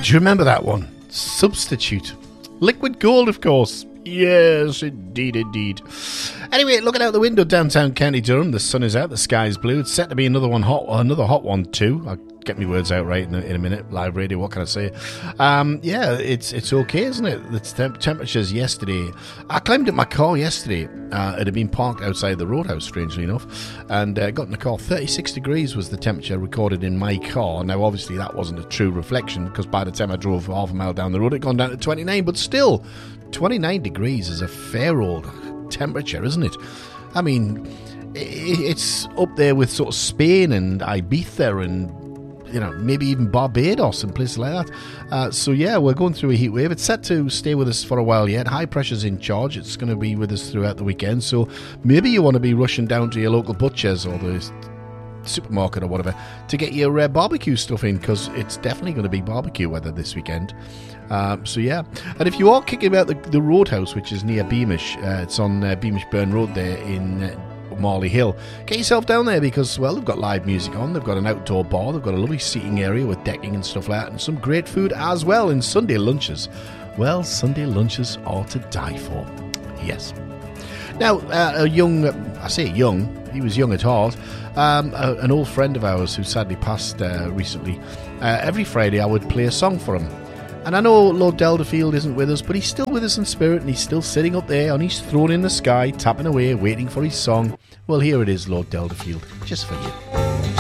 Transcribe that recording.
Do you remember that one? Substitute. Liquid Gold, of course. Yes, indeed, indeed. Anyway, looking out the window downtown County Durham, the sun is out, the sky is blue. It's set to be another hot one too. I'll get my words out right in a minute. Live radio, what can I say? Yeah, it's okay, isn't it? The temperatures yesterday. I climbed in my car yesterday. It had been parked outside the roadhouse, strangely enough, and got in the car. 36 degrees was the temperature recorded in my car. Now, obviously, that wasn't a true reflection because by the time I drove half a mile down the road, it had gone down to 29. But still, 29 degrees is a fair old temperature, isn't it? I mean, it's up there with sort of Spain and Ibiza and, you know, maybe even Barbados and places like that. So yeah, we're going through a heat wave. It's set to stay with us for a while yet. High pressure's in charge. It's going to be with us throughout the weekend. So maybe you want to be rushing down to your local butcher's or the supermarket or whatever to get your barbecue stuff in, because it's definitely going to be barbecue weather this weekend. So yeah, and if you are kicking about the Roadhouse, which is near Beamish, it's on Beamish Burn Road there in Marley Hill, get yourself down there because, well, they've got live music on, they've got an outdoor bar, they've got a lovely seating area with decking and stuff like that, and some great food as well. And Sunday lunches, well, Sunday lunches are to die for. Yes. Now, I say young, he was young at heart, an old friend of ours who sadly passed recently, every Friday I would play a song for him. And I know Lord Delderfield isn't with us, but he's still with us in spirit, and he's still sitting up there on his throne in the sky, tapping away, waiting for his song. Well, here it is, Lord Delderfield, just for you.